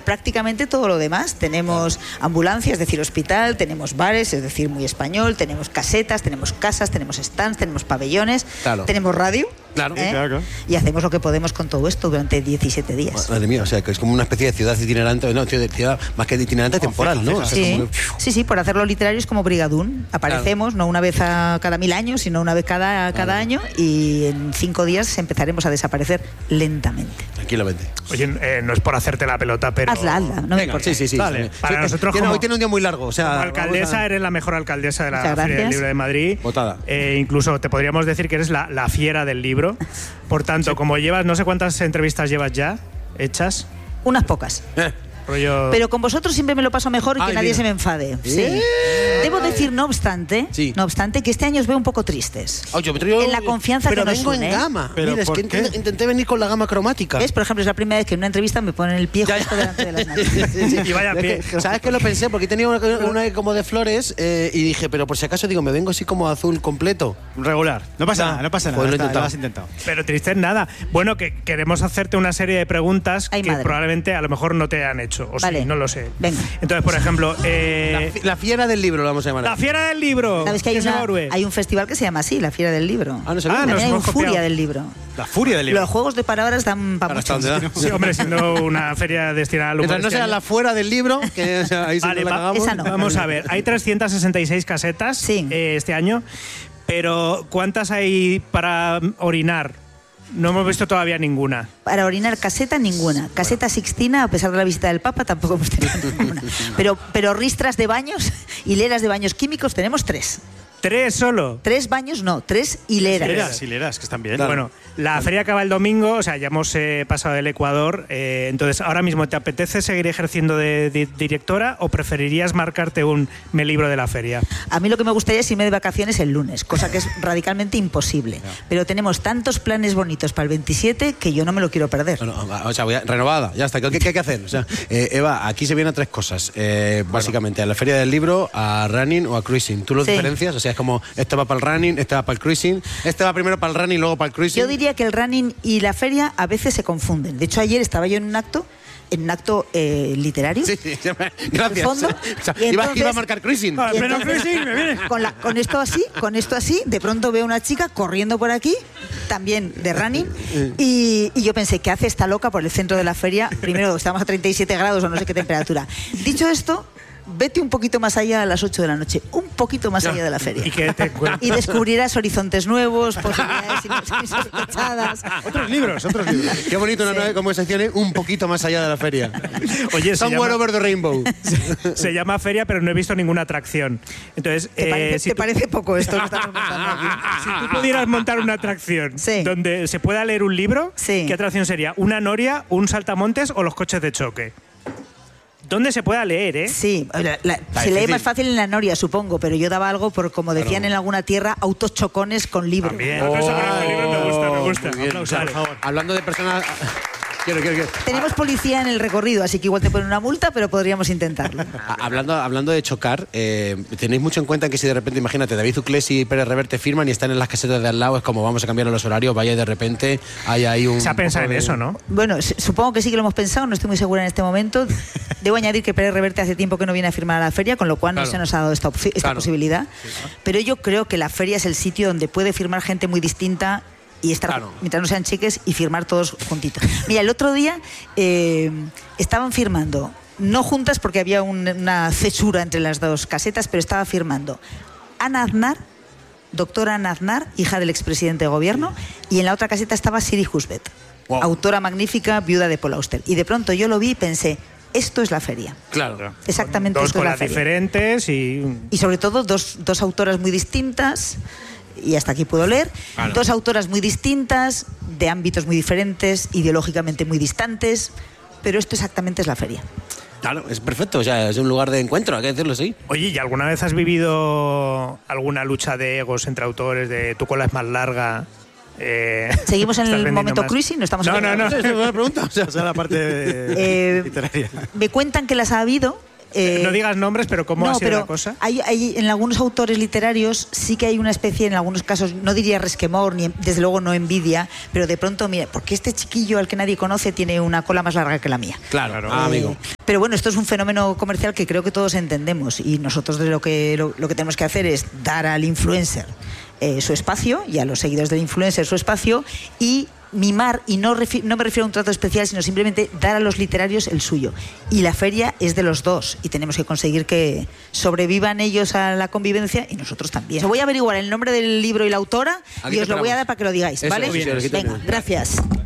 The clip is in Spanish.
prácticamente todo lo demás. Tenemos ambulancias, es decir, hospital, tenemos bares, es decir, muy español, tenemos casetas, tenemos casas, tenemos stands, tenemos pabellones, tenemos radio. Claro. Y hacemos lo que podemos con todo esto durante 17 días. Madre mía, o sea, que es como una especie de ciudad itinerante, no, ciudad más que itinerante, temporal, ¿no? Sí, por hacerlo literario es como Brigadoon. Aparecemos no una vez cada 1000 años, sino una vez cada año, y en 5 días empezaremos a desaparecer lentamente. Tranquilamente. Oye, no es por hacerte la pelota, pero... Hazla, no me importa. Sí. Vale. Para nosotros, hoy tiene un día muy largo. O sea, como alcaldesa, eres la mejor alcaldesa de la Feria del Libro de Madrid. Votada. Incluso te podríamos decir que eres la fiera del libro. Por tanto, como llevas, no sé cuántas entrevistas llevas ya hechas. Unas pocas. Pero con vosotros siempre me lo paso mejor y que nadie se me enfade. Sí. Debo decir, no obstante, que este año os veo un poco tristes. En la confianza que nos une. Pero vengo en gama. Mira, es que intenté venir con la gama cromática. ¿Ves? Por ejemplo, es la primera vez que en una entrevista me ponen el pie justo delante de las narices. Y vaya pie. ¿Sabes qué lo pensé? Porque tenía una como de flores y dije, pero por si acaso, digo, me vengo así como azul completo. Regular. No pasa nada. Pues lo has intentado. Pero triste es nada. Bueno, que queremos hacerte una serie de preguntas que probablemente a lo mejor no te han hecho. O vale. Sí, no lo sé. Venga. Entonces, por ejemplo... La Fiera del Libro lo vamos a llamar. La Fiera del Libro. ¿Sabes que hay un festival que se llama así, la Fiera del Libro? No sabía. También hay un Furia del Libro. La Furia del Libro. Los juegos de palabras dan para mucho. Sí, hombre, siendo una feria destinada al humor. Mientras no sea la Fuera del Libro, que ahí vale, la cagamos. Esa no. Vamos a ver, hay 366 casetas este año, pero ¿cuántas hay para orinar? No hemos visto todavía ninguna. Para orinar caseta, ninguna. Caseta Sixtina, a pesar de la visita del Papa, tampoco hemos tenido ninguna. Pero ristras de baños, hileras de baños químicos, tenemos 3. ¿3 solo? 3 baños, no, 3 hileras. Hileras, que están bien. Claro. Bueno, la feria acaba el domingo, o sea, ya hemos pasado el Ecuador. Entonces, ahora mismo, ¿te apetece seguir ejerciendo de directora o preferirías marcarte me libro de la feria? A mí lo que me gustaría es irme de vacaciones el lunes, cosa que es radicalmente imposible. Pero tenemos tantos planes bonitos para el 27 que yo no me lo quiero perder. Bueno, o sea, renovada, ya está. ¿Qué hay que hacer? O sea, Eva, aquí se vienen 3 cosas. Básicamente, a la feria del libro, a running o a cruising. ¿Tú lo diferencias? O sea, es como, este va para el running, este va para el cruising, este va primero para el running y luego para el cruising. Yo diría que el running y la feria a veces se confunden. De hecho, ayer estaba yo en un acto literario. Sí, gracias. Fondo, o sea, y entonces, iba a marcar cruising. Pero cruising me viene. Con esto así, de pronto veo una chica corriendo por aquí, también de running, y yo pensé, ¿qué hace esta loca por el centro de la feria? Primero, estamos a 37 grados o no sé qué temperatura. Dicho esto, vete un poquito más allá a las 8 de la noche, un poquito más allá de la feria. Y descubrirás horizontes nuevos, posibilidades insospechadas. Otros libros. Qué bonito una nueva conversación, un poquito más allá de la feria. Oye, Somewhere over the rainbow. Se llama feria, pero no he visto ninguna atracción. Entonces, ¿Te parece poco esto que estamos montando aquí? Si tú pudieras montar una atracción donde se pueda leer un libro, ¿qué atracción sería? ¿Una noria, un saltamontes o los coches de choque? ¿Dónde se pueda leer, eh? Sí, se lee más fácil en la noria, supongo, pero yo daba algo por, como decían en alguna tierra, autos chocones con libros. También. Eso con libros me gusta. Aplausos, por favor. Hablando de personas... Quiero. Tenemos policía en el recorrido, así que igual te ponen una multa, pero podríamos intentarlo. Hablando de chocar, tenéis mucho en cuenta que si de repente, imagínate, David Uclés y Pérez Reverte firman y están en las casetas de al lado, es como vamos a cambiar los horarios, vaya y de repente hay ahí un... Se ha pensado en eso, ¿no? Bueno, supongo que sí que lo hemos pensado, no estoy muy segura en este momento. Debo añadir que Pérez Reverte hace tiempo que no viene a firmar a la feria, con lo cual no se nos ha dado esta posibilidad. Sí, pero yo creo que la feria es el sitio donde puede firmar gente muy distinta y estar, mientras no sean cheques, y firmar todos juntitos. Mira, el otro día estaban firmando, no juntas porque había una cesura entre las dos casetas, pero estaba firmando Ana Aznar, doctora Ana Aznar, hija del expresidente de gobierno, y en la otra caseta estaba Siri Husbet, autora magnífica, viuda de Paul Auster. Y de pronto yo lo vi y pensé, esto es la feria. Claro. Exactamente, dos esto es la colas feria. diferentes y sobre todo dos autoras muy distintas. Y hasta aquí puedo leer. Claro. 2 autoras muy distintas, de ámbitos muy diferentes, ideológicamente muy distantes, pero esto exactamente es la feria. Claro, es perfecto, o sea, es un lugar de encuentro, hay que decirlo así. Oye, ¿y alguna vez has vivido alguna lucha de egos entre autores, de tu cola es más larga? ¿Seguimos en el momento más cruising? ¿No estamos No, es una buena pregunta. O sea, esa es la parte literaria. Me cuentan que las ha habido. No digas nombres, pero ¿cómo ha sido pero la cosa? Hay en algunos autores literarios sí que hay una especie, en algunos casos, no diría resquemor, ni desde luego no envidia, pero de pronto, mira, porque este chiquillo al que nadie conoce tiene una cola más larga que la mía. Claro, amigo. Pero bueno, esto es un fenómeno comercial que creo que todos entendemos, y nosotros lo que tenemos que hacer es dar al influencer su espacio, y a los seguidores del influencer su espacio, y mimar, y no me refiero a un trato especial, sino simplemente dar a los literarios el suyo. Y la feria es de los dos, y tenemos que conseguir que sobrevivan ellos a la convivencia, y nosotros también. Os voy a averiguar el nombre del libro y la autora, y os lo voy a dar para que lo digáis, ¿vale? Venga, gracias.